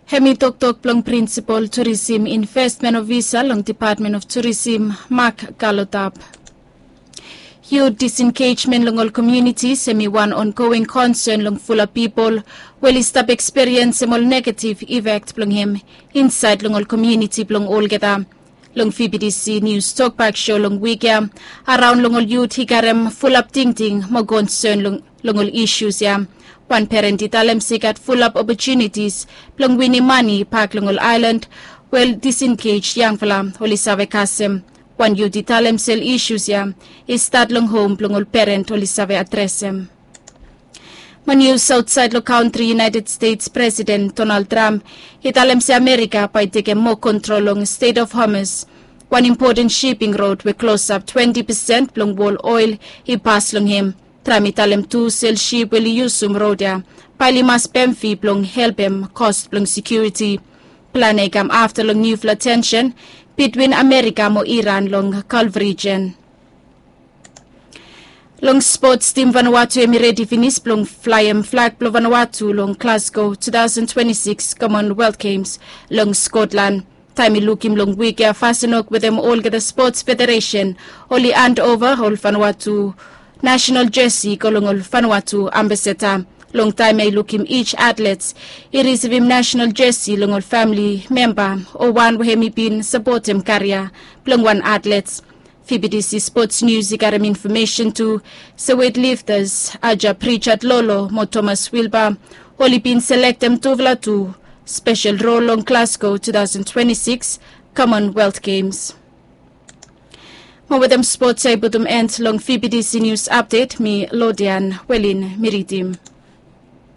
Hemi Toktok Plong Principal Tourism Investment Officer Long Department of Tourism Mark Galotap. Youth disengagement long all communities semi one ongoing concern long full of people will stop experience all negative effect plong him inside long all community plong all geta. Long FBDC News Talk Back Show long weekend around long all youth higarem full up ting mo concern long all issues ya. One parent italem sikat full up opportunities plong winning money park long all island well disengaged young fala holi save kasem. One youth italem sel issues ya is start long home plong all parent holi save addressem. News outside the country, United States President Donald Trump italem se America by taking more control long state of Hormuz. One important shipping road will close up 20% long wall oil he pass long him. Trump italem two sell ship will use road ya. Pili mas pemfi plong help him cost plong security. Plan come after long new tension between America mo Iran long Gulf region. Long sports team Vanuatu ready finish plong flying flag plo Vanuatu long Glasgow 2026 Commonwealth Games long Scotland. Time looking long week ya fastenok with them all get the sports federation only hand over whole Vanuatu national jersey kolong all Vanuatu ambassador. Long time I look him each athletes. He receive him national jersey long all family member or one where he been support him career plong one athletes. FBDC Sports News got information to Sewet lifters Aja Pritchard Lolo Mo Thomas Wilbur only been selected to Vlatu special role on Glasgow 2026 Commonwealth Games. Mo with them sports I put them end long FBDC News update me Lodian Welin Miritim.